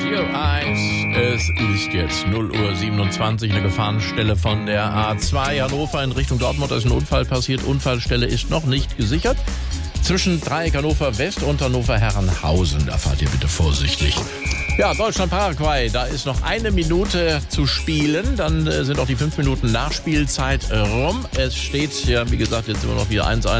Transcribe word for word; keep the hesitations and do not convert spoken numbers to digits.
Your Eyes. Es ist jetzt null Uhr siebenundzwanzig, eine Gefahrenstelle von der A zwei Hannover in Richtung Dortmund. Da ist ein Unfall passiert. Unfallstelle ist noch nicht gesichert. Zwischen Dreieck Hannover West und Hannover Herrenhausen. Da fahrt ihr bitte vorsichtig. Ja, Deutschland-Paraguay, da ist noch eine Minute zu spielen. Dann äh, sind auch die fünf Minuten Nachspielzeit rum. Es steht, ja, wie gesagt, jetzt immer noch wieder eins eins.